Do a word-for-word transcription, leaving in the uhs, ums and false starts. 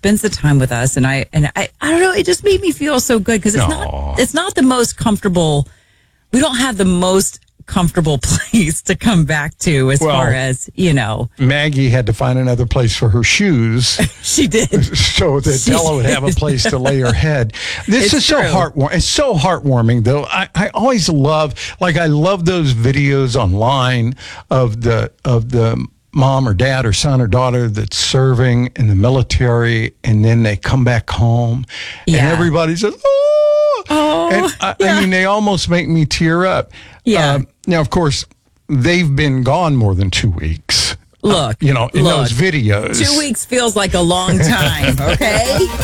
spends the time with us, and I and I, I don't know, it just made me feel so good because it's Aww. not it's not the most comfortable. We don't have the most comfortable place to come back to as Well, far as, you know. Maggie had to find another place for her shoes. She did. So that She Della would have a place to lay her head. This It's is so true. heartwarming. It's so heartwarming, though. I, I always love, like, I love those videos online of the of the mom or dad or son or daughter that's serving in the military, and then they come back home, Yeah. and everybody says, "Oh!" Oh, and I, yeah. I mean, they almost make me tear up. Yeah. Um, now, of course, they've been gone more than two weeks. Look, Uh, you know, in look. those videos. Two weeks feels like a long time, okay?